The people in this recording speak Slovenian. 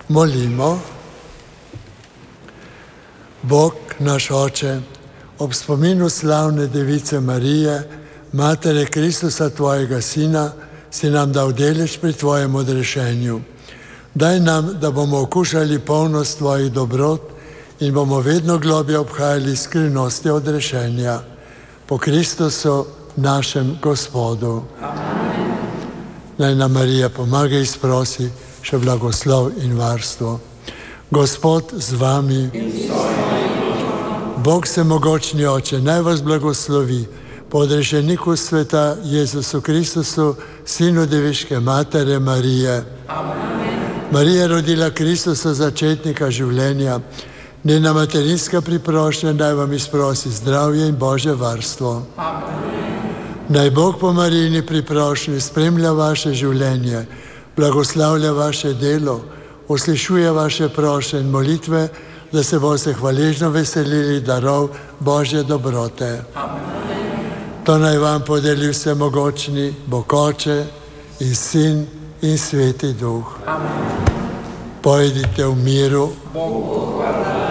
Molimo. Bog, naš Oče, ob spominu slavne Device Marije, Matere Kristusa, Tvojega Sina, si nam dal delež pri Tvojem odrešenju. Daj nam, da bomo okušali polnost Tvojih dobrot in bomo vedno globje obhajali skrivnosti odrešenja. Po Kristusu, našem Gospodu. Amen. Naj nam Marija pomaga in sprosi še blagoslov in varstvo. Gospod z vami. Bog vsemogočni Oče, naj vas blagoslovi po odrešeniku sveta Jezusu Kristusu, Sinu Deviške Matere Marije. Amen. Marija je rodila Kristusa, začetnika življenja. Njena materinska priprošnja naj vam izprosi zdravje in Božje varstvo. Amen. Naj Bog po Marijini priprošnji spremlja vaše življenje, blagoslavlja vaše delo, uslišuje vaše prošnje in molitve, da se boste hvaležno veselili darov Božje dobrote. Amen. To naj vam podeli vsemogočni Bog Oče in Sin in Sveti Duh. Amen. Pojdite v miru. Bogu hvala.